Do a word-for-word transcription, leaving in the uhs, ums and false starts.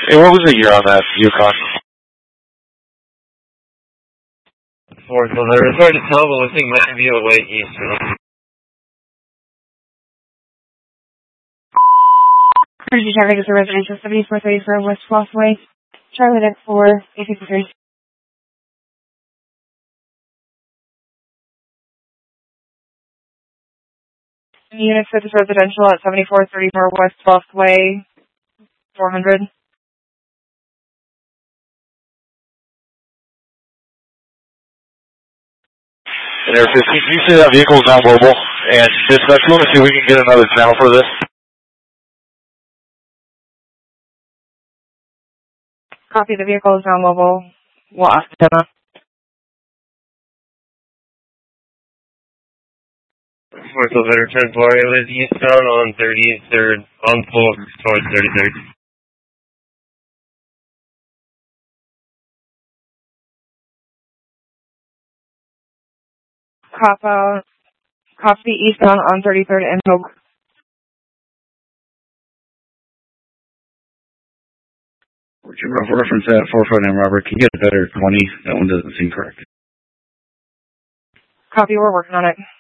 Hey, what was the year on that Yukon? Fourth, well, there was hard to tell, but I think it might be away east. Energy traffic is a residential seventy-four thirty-four West twelfth Way. Charlie Deck four, eight fifty-three. Unit six residential at seventy-four thirty-four West twelfth Way, four hundred. And Air fifteen, can you say that vehicle is not mobile? And dispatch, let me see if we can get another channel for this. Copy, the vehicle is now mobile. We'll ask Jenna. Fourth, well, better turn four, it was eastbound on thirty-third, on full towards thirty-third. Copy, copy eastbound on thirty-third and Hope. What's your rough reference at four foot nine, Robert? Can you get a better twenty? That one doesn't seem correct. Copy, we're working on it.